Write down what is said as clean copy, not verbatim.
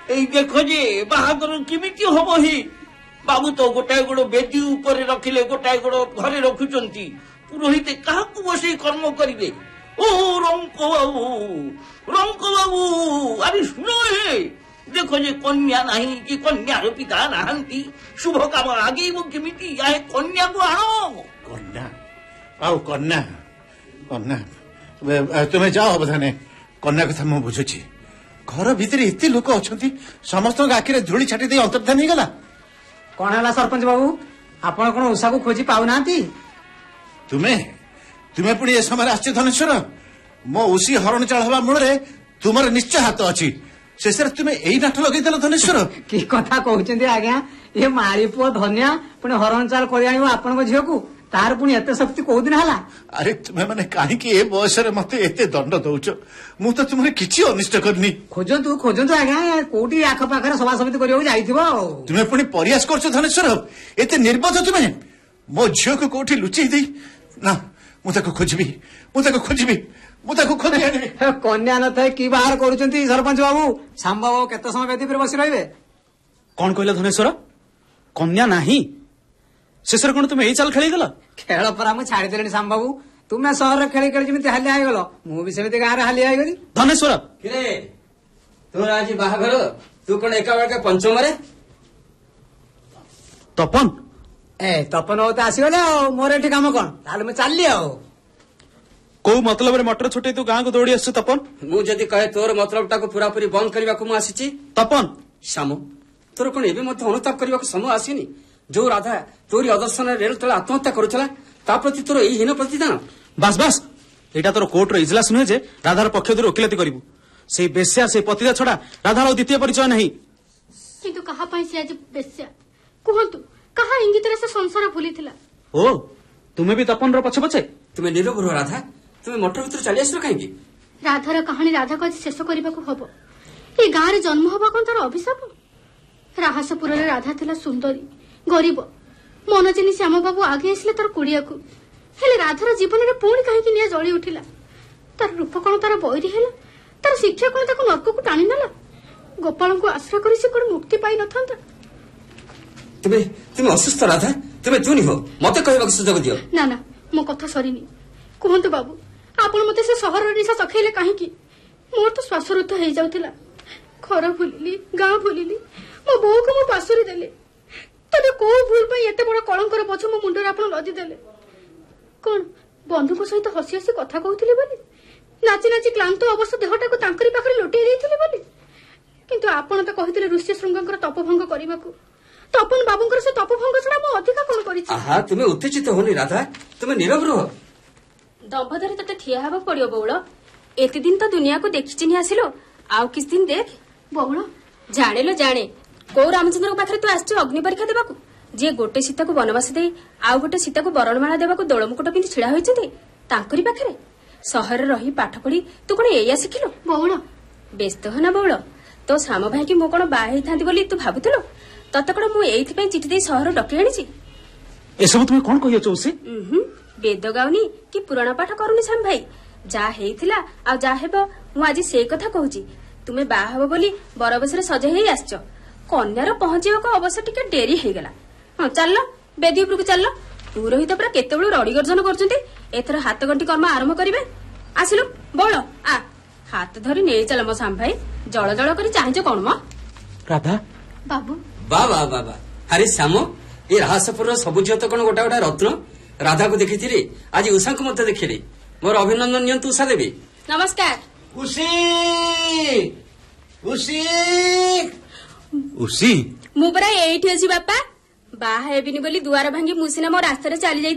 ଏଇ ଦେଖ ଯେ ବାହାଘର କେମିତି ହବ ହି? ବାବୁ ତ ଗୋଟାଏ ଗୋଡ଼ ବେଦୀ ଉପରେ ରଖିଲେ, ଗୋଟାଏ ଗୋଡ଼ ଘରେ ରଖୁଛନ୍ତି। ପୁରୋହିତ କାହାକୁ ବସେଇ କର୍ମ କରିବେ? ଓ ରଙ୍କ ବାବୁ ଆରେ ଶୁଣ, ଦେଖ ଯେ କନ୍ୟା ନାହିଁ କି କନ୍ୟାର ପିତା ନାହାନ୍ତି, ଶୁଭ କାମ ଆଗେଇବ କେମିତି? କନ୍ୟାକୁ ଆଣ। କନ୍ୟା ଆଉ କନ୍ୟା କନ୍ୟା ତୁମେ ଯାଅ ଅବଧାନେ। କନ୍ୟା କଥା ମୁଁ ବୁଝୁଛି। ଘର ଭିତରେ ଏତେ ଲୋକ ଅଛନ୍ତି, ସମସ୍ତଙ୍କ ଆଖିରେ ଧୂଳି ଛାଟି ଦେଇ ଅନ୍ତର୍ଧାନ ହେଇଗଲା। କଣ ହେଲା ସରପଞ୍ଚ ବାବୁ, ଆପଣ କଣ ଉଷାକୁ ଖୋଜି ପାଉନାହାନ୍ତି? ତୁମେ ତୁମେ ପୁଣି ଏ ସମୟରେ ଆସିଛ ଧନେଶ୍ୱର? ମୋ ଉଷି ହରଣ ଚାଳ ହେବା ମୂଳରେ ତୁମର ନିଶ୍ଚୟ ହାତ ଅଛି। ଶେଷରେ ତୁମେ ଏଇ ନାଟ ଲଗେଇଦେଲ ଧନେଶ୍ୱର। କି କଥା କହୁଛନ୍ତି ଆଜ୍ଞା? ଏ ମାଳି ପୁଅ ଧନ୍ୟା ପୁଣି ହରଣ ଚାଳ କରି ଆଣିବ ଆପଣଙ୍କ ଝିଅକୁ? ତାର ପୁଣି ଏତେ ଶକ୍ତି କୋଉଦିନ ହେଲା? ଆରେ ତୁମେ ମାନେ କାହିଁକି ଏ ବୟସରେ ମତେ ଏତେ ଦଣ୍ଡ ଦଉଛ? ମୁଁ ତ ତୁମର କିଛି ଅନିଷ୍ଟ କରିନି। ଖୋଜନ୍ତୁ ଆଜ୍ଞା, କୋଉଠି ଆଖପାଖରେ ସଭା ସମିତି କରିବାକୁ ଯାଇଥିବ ଆଉ। ତୁମେ ପୁଣି ପରିହାସ କରୁଛ ଧନେଶ୍ୱର? ଏତେ ନିର୍বোধ ତୁମେ? ମୋ ଝିଅକୁ କୋଉଠି ଲୁଚେଇ ଦେଇ? ନା, ମୁଁ ତାକୁ ଖୋଜି ଆଣିବି। କନ୍ୟା ନଥାଏ କି ବାହାର କରୁଛନ୍ତି ସରପଞ୍ଚ ବାବୁ? ଶାମ୍ବ ବାବୁ କେତେ ସମୟ ବେଦୀ ଉପରେ ବସି ରହିବେ? କଣ କହିଲ ଧନେଶ୍ୱର? କନ୍ୟା ନାହିଁ? ଶେଷରେ କଣ ତୁମେ ଏଇ ଚାଲ ଖେଳିଗଲ? ଖେଳ ପରା ମୁଁ ଛାଡିଦେଲିଣି ଶାମ୍ବ ବାବୁ। ତୁମେ ସହରରେ ଖେଳି ଖେଳି ଯେମିତି ହାଲିଆ ହେଇଗଲ, ମୁଁ ବି ସେମିତି ଗାଁରେ ହାଲିଆ ହେଇଗଲି। ଧନେଶ୍ୱର, କିରେ ତୋର ଆଜି ବାହାଘର, ତୁ କଣ ଏକା ବେଳକା ପଞ୍ଚମରେ? ତପନ ତପନ ବାବୁ ତ ଆସିଗଲେ ଆଉ, ମୋର ଏଠି କାମ କଣ? ତାହେଲେ ମୁଁ ଚାଲିଲି ଆଉ। କୋଉ ମତଲବରେ ମଟର ଛୁଟେଇ ତୁ ଗାଁକୁ ଦୌଡି ଆସିଛୁ ତପନ? ମୁଁ ଯଦି କହେ ତୋର ମତଲବଟାକୁ ପୁରାପୁରି ବନ୍ଦ କରିବାକୁ ମୁଁ ଆସିଛି। ତପନ, ଶ୍ୟାମ, ତୋର କଣ ଏବେ ମଧ୍ୟ ଅନୁତାପ କରିବାକୁ ସମୟ ଆସିନି? ଯୋଉ ରାଧା ତୋରି ଅଦର୍ଶନରେ ରେଳ ତଳେ ଆତ୍ମହତ୍ୟା କରୁଥିଲା, ତା ପ୍ରତି ତୋର ଏଇ ହୀନ ପ୍ରତିଦାନ? ବାସ୍ ଏଇଟା ତୋର କୋର୍ଟର ଇଜଲାସ ନୁହେଁ ଯେ ରାଧାର ପକ୍ଷ ଧରି ଓକିଲାତି କରିବୁ। ସେଇ ବେଶ୍ୟା, ସେଇ ପତିତା ଛଡା ରାଧାର ଆଉ ଦ୍ୱିତୀୟ ପରିଚୟ ନାହିଁ। କିନ୍ତୁ କାହା ପାଇଁ ସେ ଆଜି ବେଶ୍ୟା? କୁହନ୍ତୁ, କାହା ଇଙ୍ଗିତରେ ସେ ସଂସାର ଭୁଲିଥିଲା? ଓ, ତୁମେ ବି ତପନର ପଛେ ପଛେ? ତୁମେ ନିରବ ରୁହ ରାଧା, ତୁମେ ମଟର ଭିତରେ ଚାଲି ଆସିଲ କାହିଁକି? ରାଧାର କାହାଣୀ ରାଧାକୁ ଆଜି ଶେଷ କରିବାକୁ ହବ। ଏ ଗାଁରେ ଜନ୍ମ ହବା କଣ ତାର ଅଭିଶାପ? ରାହାସପୁରରେ ରାଧା ଥିଲା ସୁନ୍ଦରୀ, ଗରିବ, ମନ ଚିନି ଶ୍ୟାମ ବାବୁ ଆଗେ ଆସିଲେ ତାର କୁଡିଆକୁ। ହେଲେ ରାଧାର ଜୀବନରେ ପୁଣି କାହିଁକି ନିଆଁ ଜଳି ଉଠିଲା? ତାର ରୂପ କଣ ତାର ବୈରୀ ହେଲା? ତାର ଶିକ୍ଷା କଣ ତାକୁ ନର୍କକୁ ଟାଣି ନେଲା? ଗୋପାଳଙ୍କୁ ଆଶ୍ରୟ କରି ସେ କଣ ମୁକ୍ତି ପାଇ ନଥାନ୍ତା? ତୁମେ ଅସୁସ୍ଥ ରାଧା, ତୁମେ ଚୁନି ହୋ, ମତେ କହିବାକୁ ସୁଯୋଗ ଦିଅ। ନା, ମୋ କଥା ସରିନି। କୁହନ୍ତୁ ବାବୁ, ଆପଣ ମତେ ସେ ସହରର ନିଶା ଚଖେଇଲେ କାହିଁକି? ମୋର ତ ଶ୍ୱାସରୁଦ୍ଧ ହେଇଯାଉଥିଲା। ଘର ଭୁଲିଲି, ଗାଁ ଭୁଲିଲି, ମୋ ବୋଉକୁ ମୁଁ ପାଶୁରି ଦେଲି। ତବେ କୋଉ ଭୁଲ ପାଇଁ ଏତେ ବଡ କଳଙ୍କର ବୋଝ ମୋ ମୁଣ୍ଡରେ ଆପଣ ଲଦି ଦେଲେ? କଣ ବନ୍ଧୁଙ୍କ ସହିତ ହସି ହସି କଥା କହୁଥିଲେ ବୋଲି? ନାଚି ନାଚି କ୍ଳାନ୍ତ ଅବଶ୍ୟ ଦେହଟାକୁ ତାଙ୍କରି ପାଖରେ ଲୁଟେଇ ଦେଇଥିଲେ ବୋଲି? କିନ୍ତୁ ଆପଣ ତ କହିଥିଲେ ଋଷ୍ୟ ଶୃଙ୍ଗଙ୍କର ତପଭଙ୍ଗ କରିବାକୁ। ତପନ ବାବୁଙ୍କର ସେ ତପଭଙ୍ଗ ଛଡା ମୁଁ ଅଧିକା କଣ କରିଛି? ତୁମେ ଉତ୍ତେଜିତ ହୋନି ରାଧା, ତୁମେ ନୀରବ ରୁହ। ଦମ୍ଭ ଧରି ତତେ ଠିଆ ହେବାକୁ ପଡିବ ବଉଳ। ଏତେ ଦିନ ତ ଦୁନିଆକୁ ଦେଖି ଚିହ୍ନି ଆସିଲ, ଆଉ କିଛି ଦିନ ଦେଖ। ବଉଳ, ଜାଣେ କୋଉ ରାମଚନ୍ଦ୍ରଙ୍କ ପାଖରେ ତୁ ଆସିଛୁ ଅଗ୍ନି ପରୀକ୍ଷା ଦେବାକୁ? ଯିଏ ଗୋଟେ ସୀତାକୁ ବନବାସ ଦେଇ ଆଉ ଗୋଟେ ସୀତାକୁ ବରଣମାଳା ଦେବାକୁ ଦୋଳମୁକୁଟ ପିନ୍ଧି ଛିଡା ହୋଇଛନ୍ତି, ତାଙ୍କରି ପାଖରେ ସହରରେ ରହି ପାଠ ପଢି ତୁ କଣ ଏଇଆ ଶିଖିଲୁ? ବଉଳ, ବ୍ୟସ୍ତ ହୋନା ବଉଳ। ତୋ ସାମ ଭାଇକି ମୁଁ କଣ ବାହା ହେଇଥାନ୍ତି ବୋଲି ତୁ ଭାବୁଥିଲୁ? ତତେ କଣ ମୁଁ ଏଇଥିପାଇଁ ଚିଠି ଦେଇ ସହର ଡକେଇ ଆଣିଛି? ଏସବୁ ତୁମେ କଣ କହିଛ ଉଷି? ବେଦ ଗାଉନି କି ପୁରାଣ ପାଠ କରୁନି ସାମ ଭାଇ। ଯାହା ହେଇଥିଲା ଆଉ ଯାହା ହେବ ମୁଁ ଆଜି ସେଇ କଥା କହୁଛି। ତୁମେ ବାହା ହବ ବୋଲି ବରବେଶରେ ସଜେଇ ହେଇ ଆସିଛ। କନ୍ୟାର ପହଞ୍ଚିବାକୁ ଅବଶ୍ୟ ଟିକେ ଡେରି ହେଇଗଲା। ଚାଲ ବେଦୀ ଉପରକୁ ଚାଲ। ପୁରୋହିତ ପୁରା କେତେବେଳୁ ରଡି ଗର୍ଜନ କରୁଛନ୍ତି। ଏଥର ହାତ ଗଣ୍ଠି କର୍ମ ଆରମ୍ଭ କରିବେ। ଆସିଲୁ ବଳ, ହାତ ଧରି ନେଇ ଚାଲ ମୋ ସାମ ଭାଇ। ଜଳ ଜଳ କରି ଚାହିଁଛ କଣ ମ? ରାଧା ବାବୁ, ବାବା, ଆରେ ଶ୍ୟାମ, ଏ ରାହାସପୁରର ସବୁ ଝିଅ ତ କଣ ଗୋଟା ଗୋଟା ରତ୍ନ। ରାଧାକୁ ଦେଖିଥିଲି, ଆଜି ଉଷାଙ୍କୁ ମଧ୍ୟ ଦେଖିଲି। ମୋର ଅଭିନନ୍ଦନ ନିଅନ୍ତୁ ଉଷା ଦେବୀ। ନମସ୍କାର। ଉଷି, ମୁଁ ପରା ଏଇଠି ଅଛି ବାପା। ବାହା ହେବିନି ବୋଲି ଦୁଆର ଭାଙ୍ଗି ମୁଁ ସିନା ମୋ ରାସ୍ତାରେ ଚାଲି